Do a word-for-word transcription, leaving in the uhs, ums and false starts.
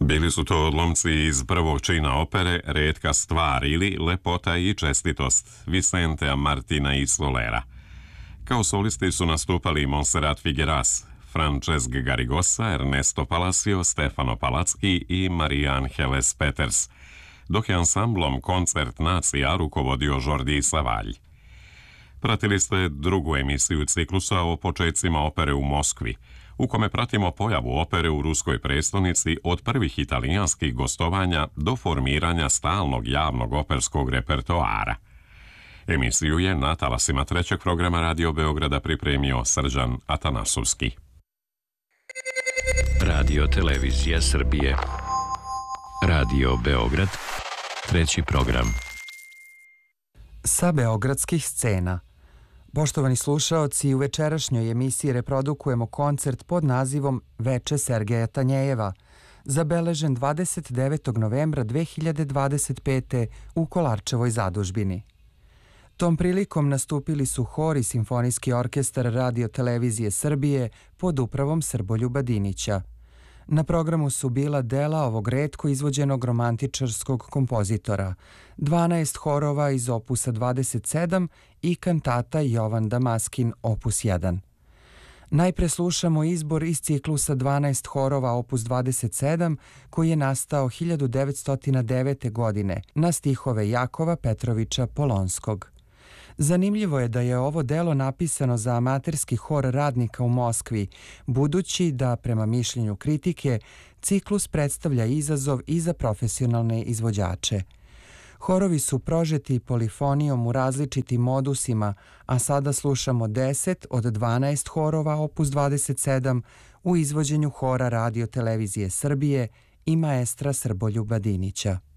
Bili su to odlomci iz prvog čina opere Retka stvar ili Lepota i čestitost Vicentea Martina i Solera. Kao solisti su nastupali Montserrat Figueras, Francesc Garrigosa, Ernesto Palacio, Stefano Palacki i Maria Angeles Peters, dok je ansamblom Koncert nacija rukovodio Jordi Savalj. Pratili ste drugu emisiju ciklusa o početcima opere u Moskvi, u kome pratimo pojavu opere u ruskoj prestonici od prvih italijanskih gostovanja do formiranja stalnog javnog operskog repertoara. Emisiju je na talasima trećeg programa Radio Beograda pripremio Srđan Atanasovski. Radio Televizija Srbije. Radio Beograd. Treći program. Sa beogradskih scena. Poštovani slušaoci, u večerašnjoj emisiji reprodukujemo koncert pod nazivom Veče Sergeja Tanjejeva, zabeležen dvadeset devetog novembra dve hiljade dvadeset pete. u Kolarčevoj zadužbini. Tom prilikom nastupili su hor i simfonijski orkestar Radio Televizije Srbije pod upravom Srboljuba Dinića. Na programu su bila dela ovog retko izvođenog romantičarskog kompozitora, dvanaest horova iz opusa dvadeset sedam i kantata Jovan Damaskin opus jedan. Najpre slušamo izbor iz ciklusa dvanaest horova opus dvadeset sedam koji je nastao hiljadu devetsto devete. godine na stihove Jakova Petrovića Polonskog. Zanimljivo je da je ovo delo napisano za amaterski hor radnika u Moskvi, budući da, prema mišljenju kritike, ciklus predstavlja izazov i za profesionalne izvođače. Horovi su prožeti polifonijom u različitim modusima, a sada slušamo deset od dvanaest horova opus dvadeset sedam u izvođenju hora Radio Televizije Srbije i maestra Srboljuba Dinića.